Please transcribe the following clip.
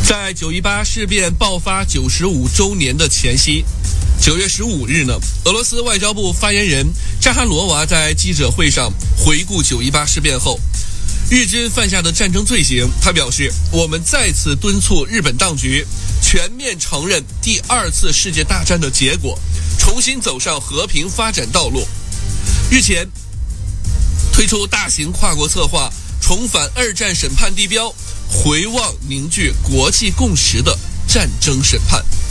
在9·18事变爆发95周年的前夕，9月15日呢，俄罗斯外交部发言人扎哈罗娃在记者会上回顾9·18事变后，日军犯下的战争罪行，他表示，我们再次敦促日本当局全面承认第2次世界大战的结果，重新走上和平发展道路。日前推出大型跨国策划，重返2战审判地标，回望凝聚国际共识的战争审判。